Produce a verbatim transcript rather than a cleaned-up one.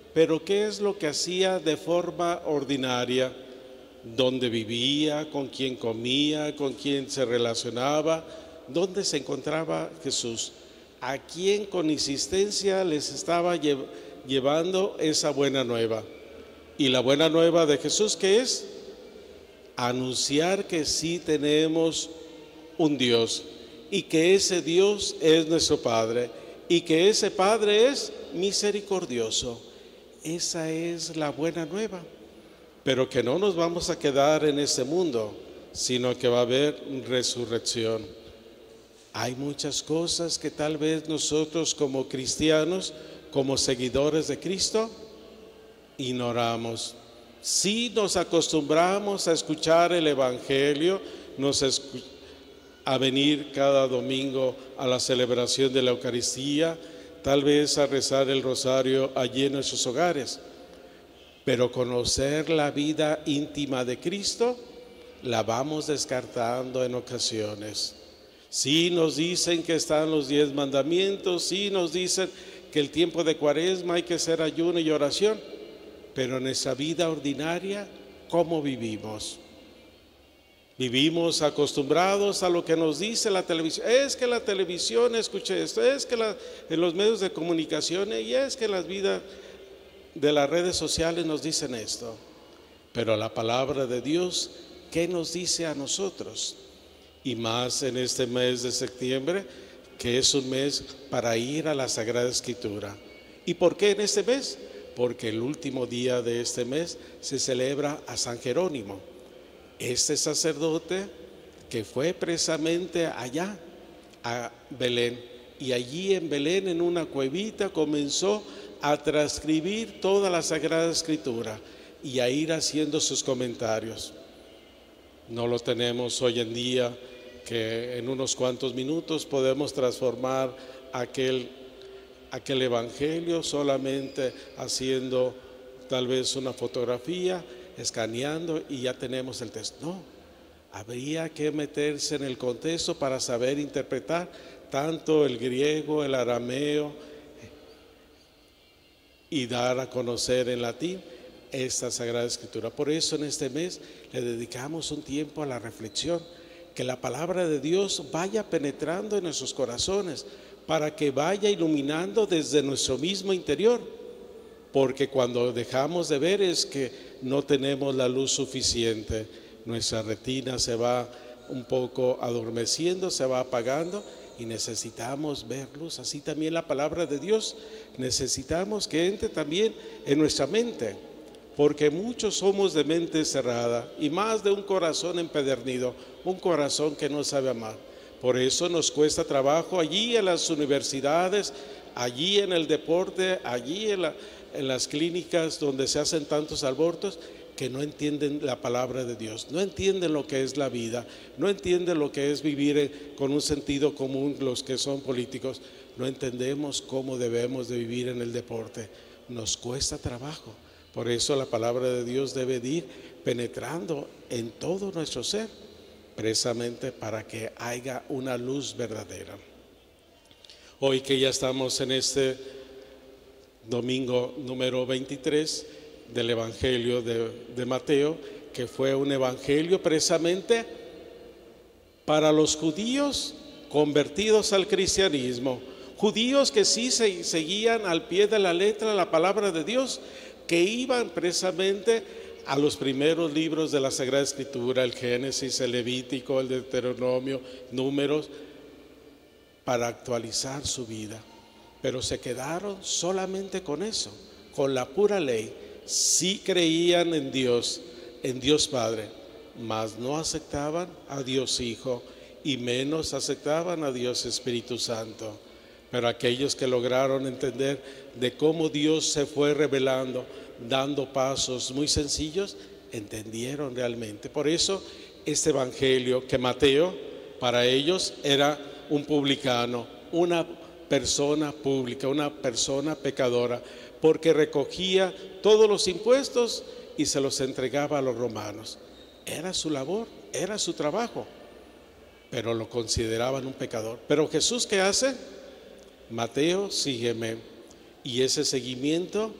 Pero ¿qué es lo que hacía de forma ordinaria? ¿Dónde vivía? ¿Con quién comía? ¿Con quién se relacionaba? ¿Dónde se encontraba Jesús? ¿A quién con insistencia les estaba lle- llevando esa buena nueva? Y la buena nueva de Jesús, ¿qué es? Anunciar que sí tenemos un Dios y que ese Dios es nuestro Padre y que ese Padre es misericordioso. Esa es la buena nueva. Pero que no nos vamos a quedar en este mundo, sino que va a haber resurrección. Hay muchas cosas que tal vez nosotros como cristianos, como seguidores de Cristo, ignoramos. Sí nos acostumbramos a escuchar el Evangelio, nos escu- a venir cada domingo a la celebración de la Eucaristía, tal vez a rezar el rosario allí en nuestros hogares. Pero conocer la vida íntima de Cristo la vamos descartando en ocasiones. Sí nos dicen que están los diez mandamientos, sí nos dicen que el tiempo de Cuaresma hay que hacer ayuno y oración, pero en nuestra vida ordinaria, ¿cómo vivimos? Vivimos acostumbrados a lo que nos dice la televisión. Es que la televisión, escuché esto, es que la, en los medios de comunicación, y es que las vidas de las redes sociales nos dicen esto. Pero la palabra de Dios, ¿qué nos dice a nosotros? Y más en este mes de septiembre, que es un mes para ir a la Sagrada Escritura. ¿Y por qué en este mes? Porque el último día de este mes se celebra a San Jerónimo, este sacerdote que fue precisamente allá a Belén, y allí en Belén, en una cuevita, comenzó a transcribir toda la Sagrada Escritura y a ir haciendo sus comentarios. No lo tenemos hoy en día, que en unos cuantos minutos podemos transformar aquel, aquel evangelio solamente haciendo tal vez una fotografía, escaneando y ya tenemos el texto. No, habría que meterse en el contexto para saber interpretar tanto el griego, el arameo y dar a conocer en latín esta Sagrada Escritura. Por eso en este mes le dedicamos un tiempo a la reflexión, que la palabra de Dios vaya penetrando en nuestros corazones, para que vaya iluminando desde nuestro mismo interior, porque cuando dejamos de ver es que no tenemos la luz suficiente, nuestra retina se va un poco adormeciendo, se va apagando y necesitamos ver luz. Así también la palabra de Dios necesitamos que entre también en nuestra mente, porque muchos somos de mente cerrada y más de un corazón empedernido, un corazón que no sabe amar. Por eso nos cuesta trabajo allí en las universidades, allí en el deporte, allí en, la, en las clínicas donde se hacen tantos abortos, que no entienden la palabra de Dios, no entienden lo que es la vida, no entienden lo que es vivir con un sentido común los que son políticos, no entendemos cómo debemos de vivir en el deporte, nos cuesta trabajo. Por eso la palabra de Dios debe de ir penetrando en todo nuestro ser, precisamente para que haya una luz verdadera. Hoy que ya estamos en este domingo número veintitrés del Evangelio de, de Mateo, que fue un evangelio precisamente para los judíos convertidos al cristianismo, judíos que sí se, seguían al pie de la letra la palabra de Dios, que iban precisamente a los primeros libros de la Sagrada Escritura, el Génesis, el Levítico, el Deuteronomio, Números, para actualizar su vida. Pero se quedaron solamente con eso, con la pura ley. Sí creían en Dios, en Dios Padre, mas no aceptaban a Dios Hijo y menos aceptaban a Dios Espíritu Santo. Pero aquellos que lograron entender de cómo Dios se fue revelando, dando pasos muy sencillos, entendieron realmente. Por eso este evangelio que Mateo para ellos era un publicano, una persona pública, una persona pecadora, porque recogía todos los impuestos y se los entregaba a los romanos. Era su labor, era su trabajo, pero lo consideraban un pecador. Pero Jesús, ¿qué hace? Mateo, sígueme. Y ese seguimiento